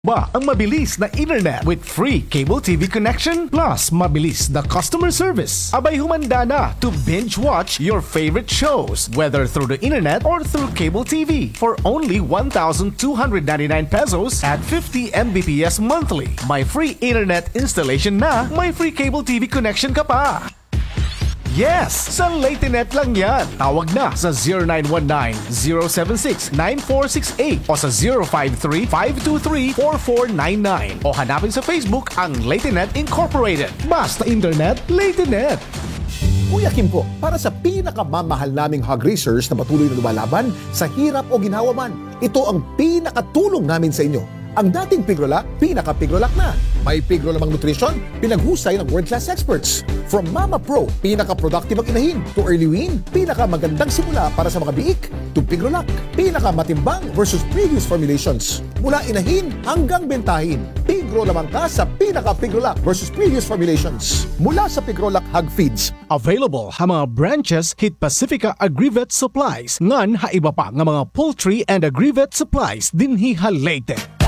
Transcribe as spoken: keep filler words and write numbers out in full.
Ba ang mabilis na internet with free cable T V connection plus mabilis na customer service. Abay humanda na to binge watch your favorite shows whether through the internet or through cable T V for only one thousand two hundred ninety-nine pesos at fifty megabits per second monthly. May free internet installation na, may free cable T V connection ka pa. Yes! Sa LateNet lang yan. Tawag na sa zero nine one nine, zero seven six, nine four six eight o sa zero five three, five two three, four four nine nine o hanapin sa Facebook ang LateNet Incorporated. Basta internet, LateNet! Kuya Kim po, para sa pinakamamahal naming hog racers na patuloy na lumalaban sa hirap o ginhawa man, ito ang pinakatulong namin sa inyo. Ang dating Pigrolac, pinaka-Pigrolac na. May Pigro lamang nutrition, pinaghusay ng world-class experts. From Mama Pro, pinaka-productive ang inahin, to Early Wean, pinaka-magandang simula para sa mga biik, to Pigrolac, pinaka-matimbang versus previous formulations. Mula inahin hanggang bentahin, Pigro lamang ka sa pinaka-Pigrolac versus previous formulations. Mula sa Pigrolac Hog Feeds. Available ha mga branches Hit Pacifica Agrivet Supplies ngan ha iba pa nga mga poultry and agrivet supplies dinhi ha Leyte.